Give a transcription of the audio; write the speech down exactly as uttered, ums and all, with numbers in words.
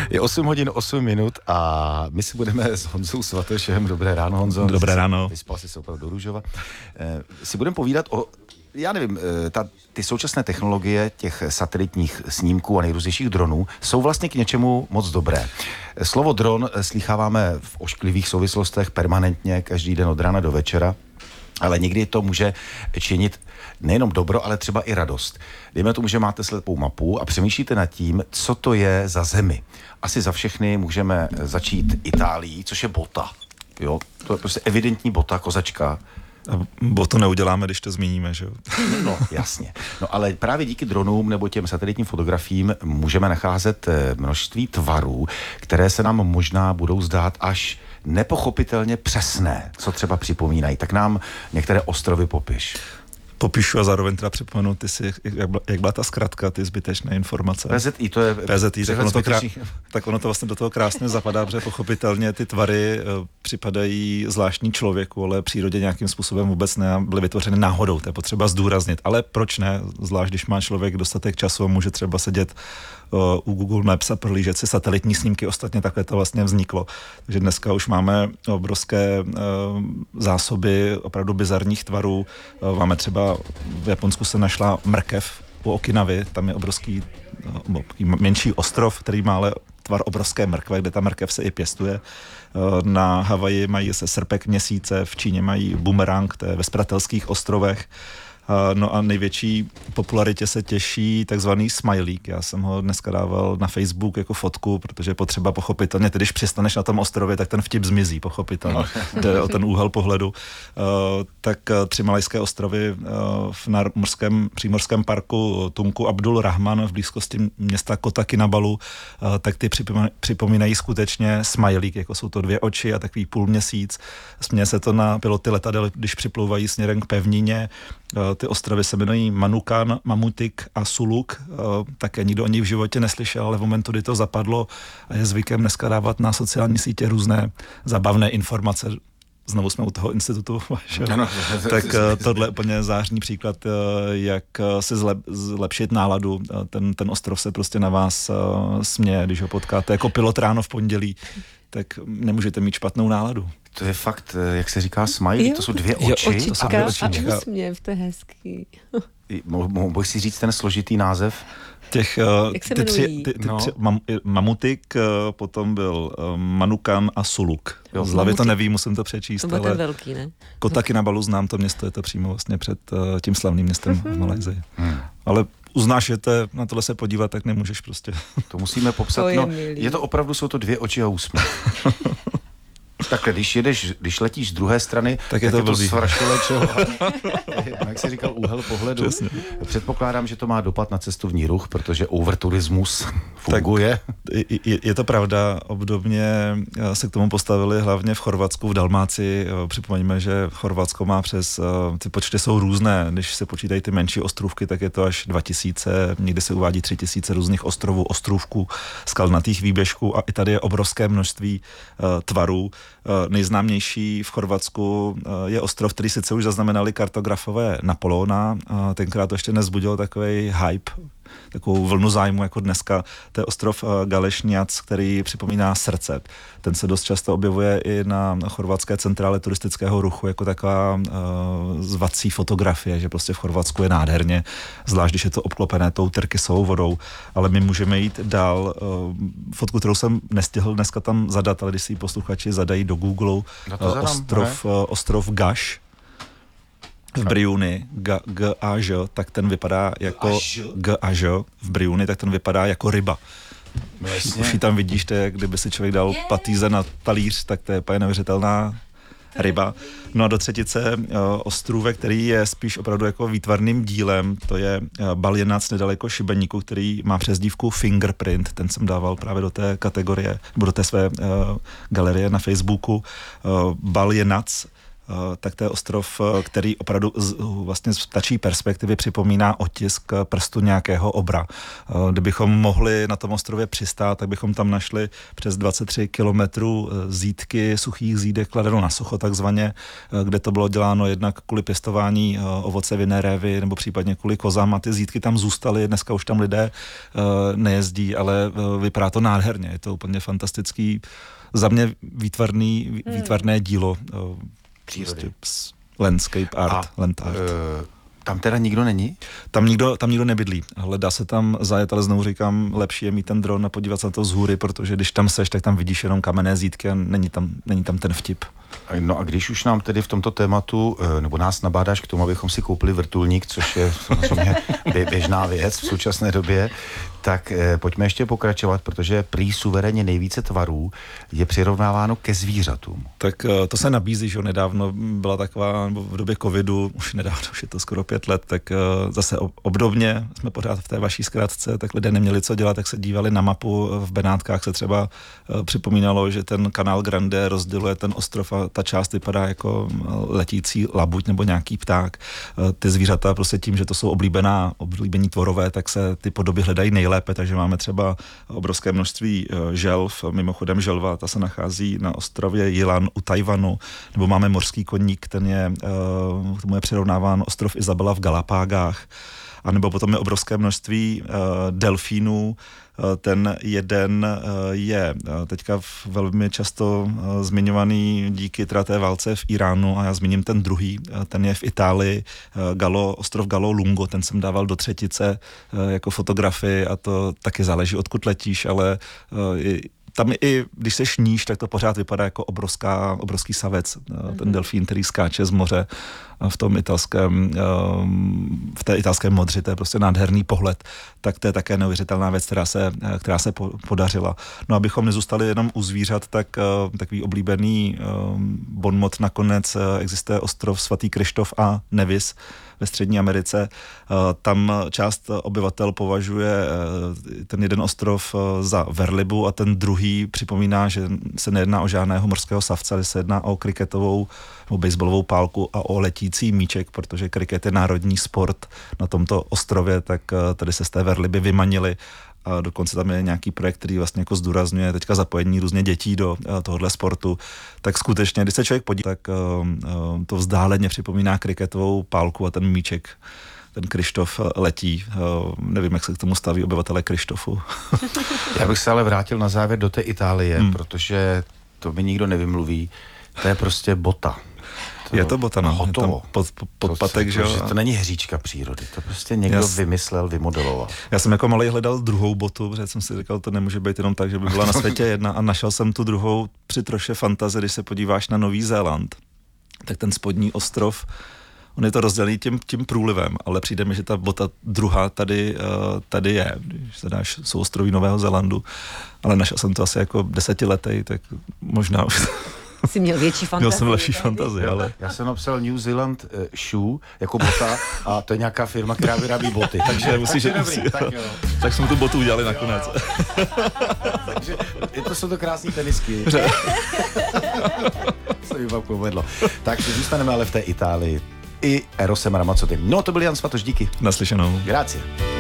Je osm hodin osm minut a my si budeme s Honzou Svatošem, dobré ráno, Honzo. Dobré ráno. Vyspal jsi se opravdu do růžova. Eh, si budeme povídat o, já nevím, eh, ta, ty současné technologie těch satelitních snímků a nejrůznějších dronů jsou vlastně k něčemu moc dobré. Slovo dron slýcháváme v ošklivých souvislostech permanentně, každý den od rána do večera, ale někdy to může činit nejenom dobro, ale třeba i radost. Dejme tomu, že máte slepou mapu a přemýšlíte nad tím, co to je za zemi. Asi za všechny můžeme začít Itálií, což je bota. Jo? To je prostě evidentní bota, kozačka. A botu neuděláme, když to zmíníme, že jo? No, jasně. No ale právě díky dronům nebo těm satelitním fotografiím můžeme nacházet množství tvarů, které se nám možná budou zdát až nepochopitelně přesné, co třeba připomínají. Tak nám některé ostrovy popiš. Popíšu a zároveň teda připomenu, ty si, jak, byla, jak byla ta zkratka, ty zbytečné informace. P Z I, to je... P Z I, tak ono, to krá, tak ono to vlastně do toho krásně zapadá, protože pochopitelně ty tvary uh, připadají zvláštní člověku, ale přírodě nějakým způsobem vůbec ne, byly vytvořeny náhodou, to je potřeba zdůraznit. Ale proč ne, zvlášť když má člověk dostatek času a může třeba sedět uh, u Google Maps a prohlížet si satelitní snímky, ostatně takhle to vlastně vzniklo. Takže dneska už máme obrovské uh, zásoby opravdu bizarních tvarů, uh, máme třeba v Japonsku se našla mrkev u Okinavy, tam je obrovský menší ostrov, který má ale tvar obrovské mrkve, kde ta mrkev se i pěstuje. Na Havaji mají se srpek měsíce, v Číně mají bumerang, to je ve Spratelských ostrovech. No a největší popularitě se těší takzvaný smajlík. Já jsem ho dneska dával na Facebook jako fotku, protože je potřeba pochopitelně, ty, když přistaneš na tom ostrově, tak ten vtip zmizí, pochopitelně. Jde o ten úhel pohledu. Tak tři malajské ostrovy v morském, přímořském parku Tunku Abdul Rahman v blízkosti města Kota Kinabalu, tak ty připomínají skutečně smajlík, jako jsou to dvě oči a takový půlměsíc. Směje se to na piloty letadel, když připlouvají směrem k pevnině. Ty ostrovy se jmenují Manukan, Mamutik a Suluk. Také nikdo o nich v životě neslyšel, ale v momentu, kdy to zapadlo a je zvykem dneska dávat na sociální sítě různé zabavné informace. Znovu jsme u toho institutu, no, tak tohle je úplně zářný příklad, jak si zlep, zlepšit náladu. Ten, ten ostrov se prostě na vás směje, když ho potkáte jako pilot ráno v pondělí, tak nemůžete mít špatnou náladu. To je fakt, jak se říká, smajlík, to jsou dvě oči. Jo, očička a, dvě očička. a úsměv, to je hezký. Mohl bych si říct ten složitý název? Těch, jak se ty jmenují? tři, ty, ty no. tři, mam, Mamutik, potom byl Manukan a Suluk. Jo, z hlavy to nevím, musím to přečíst. To byl ten velký, ne? Kota Kinabalu znám to město, je to přímo vlastně před uh, tím slavným městem v Malajsii. Hmm. Ale uznáš, že to je, na tohle se podívat, tak nemůžeš prostě. To musíme popsat. To je, no, milý. je to opravdu, jsou to dvě oči a úsměv. Takhle, když jedeš, když letíš z druhé strany, tak je to, to svraštilé čelo. Jak jsi říkal, úhel pohledu. Přesně. Předpokládám, že to má dopad na cestovní ruch, protože overturismus funguje. Tak je, je to pravda, obdobně se k tomu postavili hlavně v Chorvatsku, v Dalmácii. Připomeňme, že Chorvatsko má přes, ty počty jsou různé, když se počítají ty menší ostrůvky, tak je to až dva tisíce, někdy se uvádí tři tisíce různých ostrovů, ostrůvků, skalnatých výběžků a i tady je obrovské množství uh, tvarů. Nejznámější v Chorvatsku je ostrov, který sice už zaznamenali kartografové Napoleona, tenkrát to ještě nezbudil takový hype, takovou vlnu zájmu jako dneska. To je ostrov Galešňac, který připomíná srdce. Ten se dost často objevuje i na chorvatské centrále turistického ruchu jako taková uh, zvací fotografie, že prostě v Chorvatsku je nádherně, zvlášť když je to obklopené tou trkysovou vodou, ale my můžeme jít dál. Uh, fotku, kterou jsem nestihl dneska tam zadat, ale když si ji posluchači zadají do Google, uh, ostrov, uh, ostrov Gaš v Briuni, G, G a Ž, tak ten vypadá jako G a Ž v Briuni, tak ten vypadá jako ryba. No už ji tam vidíš, to je, kdyby si člověk dal patýze na talíř, tak to je úplně neuvěřitelná ryba. No a do třetice uh, ostrůvek, který je spíš opravdu jako výtvarným dílem, to je uh, Baljenac nedaleko Šibeníku, který má přezdívku Fingerprint, ten jsem dával právě do té kategorie, nebo do té své uh, galerie na Facebooku. Uh, Baljenac tak to je ostrov, který opravdu z, vlastně z ptačí perspektivy připomíná otisk prstu nějakého obra. Kdybychom mohli na tom ostrově přistát, tak bychom tam našli přes dvacet tři kilometrů zídky, suchých zídek kladeno na sucho takzvaně, kde to bylo děláno jednak kvůli pěstování ovoce vinné révy nebo případně kvůli kozám a ty zídky tam zůstaly. Dneska už tam lidé nejezdí, ale vypadá to nádherně. Je to úplně fantastický, za mě výtvarný, výtvarné dílo. Přírody. Prostě landscape art, A, land art. Uh, tam teda nikdo není? Tam nikdo, tam nikdo nebydlí. Ale dá se tam zajet, ale znovu říkám, lepší je mít ten dron a podívat se na to z hůry, protože když tam seš, tak tam vidíš jenom kamenné zítky a není tam, není tam ten vtip. No a když už nám tedy v tomto tématu, nebo nás nabádáš k tomu, abychom si koupili vrtulník, což je samozřejmě běžná věc v současné době, tak eh, pojďme ještě pokračovat, protože prý suverénně nejvíce tvarů je přirovnáváno ke zvířatům. Tak eh, to se nabízí, že nedávno byla taková, nebo v době covidu, už nedávno, už je to skoro pět let, tak eh, zase obdobně, jsme pořád v té vaší zkratce, tak lidé neměli co dělat, tak se dívali na mapu. V Benátkách se třeba eh, připomínalo, že ten kanál Grande rozděluje ten ostrov a ta část vypadá jako letící labuť nebo nějaký pták. Eh, ty zvířata prostě tím, že to jsou oblíbená, oblíbení tvorové, tak se ty podoby hledají nejlépe. Lépe, takže máme třeba obrovské množství želv, mimochodem želva, ta se nachází na ostrově Yilan u Tajvanu, nebo máme mořský koník, ten je, k tomu je přirovnáván ostrov Isabela v Galapágách, a nebo potom je obrovské množství delfínů. Ten jeden je teďka velmi často zmiňovaný díky teda té válce v Iránu a já zmíním ten druhý, ten je v Itálii, Galo, ostrov Galo Lungo, ten jsem dával do třetice jako fotografii a to taky záleží, odkud letíš, ale tam i, když seš níž, tak to pořád vypadá jako obrovská, obrovský savec, mm-hmm. ten delfín, který skáče z moře v tom italském, v té italském modři, to je prostě nádherný pohled, tak to je také neuvěřitelná věc, která se, která se podařila. No, abychom nezůstali jenom u zvířat, tak takový oblíbený bonmot nakonec existuje ostrov Svatý Kryštof a Nevis ve Střední Americe. Tam část obyvatel považuje ten jeden ostrov za velrybu a ten druhý připomíná, že se nejedná o žádného morského savce, ale se jedná o kriketovou nebo baseballovou pálku a o letící míček, protože kriket je národní sport na tomto ostrově, tak tady se z té velryby vymanili. A dokonce tam je nějaký projekt, který vlastně jako zdůrazňuje teďka zapojení různě dětí do tohohle sportu. Tak skutečně, když se člověk podívá, tak to vzdáleně připomíná kriketovou pálku a ten míček, ten Kryštof letí. Nevím, jak se k tomu staví obyvatelé Kryštofu. Já bych se ale vrátil na závěr do té Itálie, hmm. protože to mi nikdo nevymluví. To je prostě bota. To je to bota, no. Hotovo. Pod, pod, podpatek, že jo. To není hříčka přírody, to prostě někdo Jas... vymyslel, vymodeloval. Já jsem jako malej hledal druhou botu, protože jsem si říkal, to nemůže být jenom tak, že by byla na světě jedna a našel jsem tu druhou při troše fantazie, když se podíváš na Nový Zéland, tak ten spodní ostrov, on je to rozdělený tím, tím průlivem, ale přijde mi, že ta bota druhá tady, tady je, když se dáš souostroví Nového Zélandu, ale našel jsem to asi jako desetiletej, tak možná už... Jsi měl větší fantazii. Měl jsem lepší fantazii, ale... Já jsem napsal New Zealand uh, Shoe jako bota a to je nějaká firma, která vyrábí boty. Takže musíš, že dobrý, tak, jo. Tak jsme tu botu udělali nakonec. Takže to jsou to krásný tenisky. Se mi pak povedlo. Takže zůstaneme ale v té Itálii. I Erosem Ramazzotim. No to byl Jan Svatoš, díky. Naslyšenou. Grazie.